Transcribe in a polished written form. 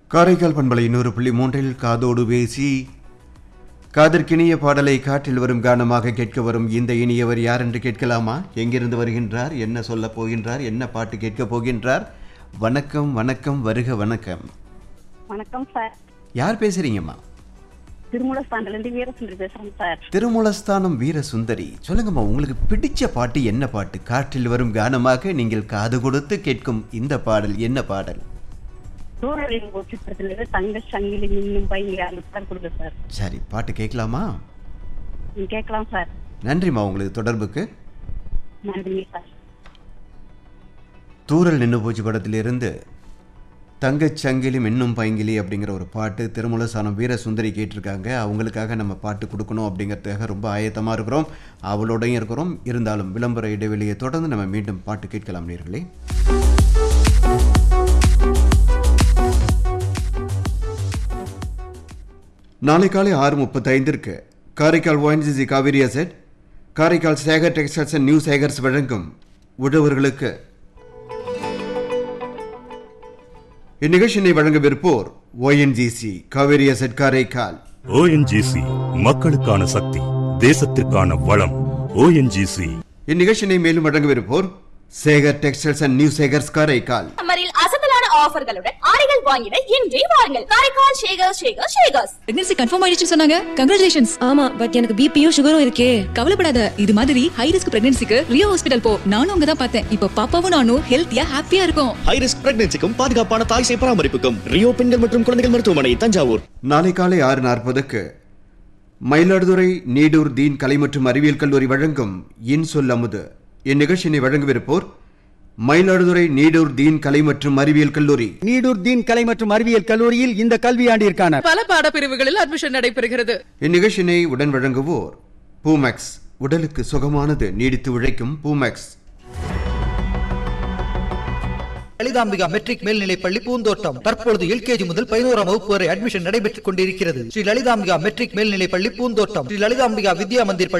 காரைக்கால் பண்பலை 100.3 காதோடு பேசி காதற்கினிய பாடலை காற்றில் வரும் கானமாக கேட்க வரும் இந்த இனியவர் யார் என்று கேட்கலாமா? எங்கிருந்து வருகின்றார், என்ன சொல்ல போகின்றார், என்ன பாட்டு கேட்க போகின்றார்? வணக்கம் வணக்கம், வருக வணக்கம். வணக்கம் சார். யார் பேசுறீங்கம்மா? திருமூலஸ்தானத்திலிருந்து வீரசுந்தரி பேசுறேன் சார். திருமூலஸ்தானம் வீரசுந்தரி, சொல்லுங்கம்மா, உங்களுக்கு பிடிச்ச பாட்டு என்ன பாட்டு? காற்றில் வரும் கானமாக நீங்கள் காது கொடுத்து கேட்கும் இந்த பாடல் என்ன பாடல்? சூழலின் சித்திரத்திலிருந்து தங்க சங்கிலி மின்னும் பையன் கொடுங்க சார். சரி, பாட்டு கேட்கலாமா? கேட்கலாம் சார். நன்றிம்மா உங்களுக்கு தொடர்புக்கு. நன்றி சார். தூரல் நின்று போச்சு படத்திலிருந்து தங்கச் சங்கிலி மின்னும் பைங்கிலி அப்படிங்கிற ஒரு பாட்டு திருமூலஸ்தானம் வீரசுந்தரி கேட்டிருக்காங்க. அவங்களுக்காக நம்ம பாட்டு கொடுக்கணும் அப்படிங்கிறதுக்காக ரொம்ப ஆயத்தமாக இருக்கிறோம், அவளோடையும் இருக்கிறோம். இருந்தாலும் விளம்பர இடைவெளியை தொடர்ந்து நம்ம மீண்டும் பாட்டு கேட்கலாம் நேயர்களே. நாளை காலை 6:35 Karaikal ONGC Kaveri asset, Karaikal Sekar textiles and new Sekar's வழங்கும் உழவர்களுக்கு. இந்நிகழ்ச்சியை வழங்கவிருப்போர் ONGC Kaveri asset Karaikal. ONGC மக்களுக்கான சக்தி, தேசத்திற்கான வளம். ONGC. இந்நிகழ்ச்சியை மேலும் வழங்கவிருப்போர் Sekar textiles and new Sekar's Karaikal. அசத்தலான ஆஃபர்களுடன் ஆடைகள் வாங்கிட இன்றே வாருங்கள். காரைக்கால் ஷேகர்ஸ். பிரெக்னன்சி கன்ஃபார்ம் ஆயிடுச்சு சொன்னாங்க. கங்க்ராச்சுலேஷன்ஸ். ஆமா, பட் எனக்கு பிபியும் சுகரும் இருக்கே. கவலைப்படாத, இது மாதிரி ஹை ரிஸ்க் பிரெக்னன்சிக்கு ரியோ ஹாஸ்பிடல் போ. நானும் அங்க தான் பார்த்தேன். இப்போ பாப்பாவும் நானும் ஹெல்த்தியா ஹாப்பியா இருக்கும். ஹை ரிஸ்க் பிரெக்னன்சிக்கும் பாதுகாப்பான தாய் சேய் பராமரிப்புக்கும் ரியோ பெண்கள் மற்றும் குழந்தைகள் மருத்துவமனை, தஞ்சாவூர். நாளை காலை 6:40 மயிலாடுதுறை நீடூர் தீன் கலை மற்றும் அறிவியல் கல்லூரி வழங்கும் இன்சொல் அமுது. இந்நிகழ்ச்சியை வழங்கவிருப்போர் மயிலாடுதுறை நீடூர் தீன் கலை மற்றும் அறிவியல் கல்லூரி. நீடூர் தீன் கலை மற்றும் அறிவியல் கல்லூரியில் இந்த கல்வியாண்டிற்கான பல பாடப்பிரிவுகளில் அட்மிஷன் நடைபெறுகிறது. இந்நிகழ்ச்சியை உடன் வழங்குவோர் பூமேக்ஸ், உடலுக்கு சுகமானது, நீடித்து உழைக்கும் பூமேக்ஸ். லலிதாம்பிகா மெட்ரிக் மேல்நிலைப்பள்ளி பூந்தோட்டம். தற்பொழுது LKG முதல் 11ஆம் வகுப்பு வரை அட்மிஷன் நடைபெற்றுக் கொண்டிருக்கிறது. ஸ்ரீ லலிதாம்பிகா மெட்ரிக் மேல்நிலைப்பள்ளி பூந்தோட்டம். ஸ்ரீ லலிதாம்பிகா வித்யா மந்திர்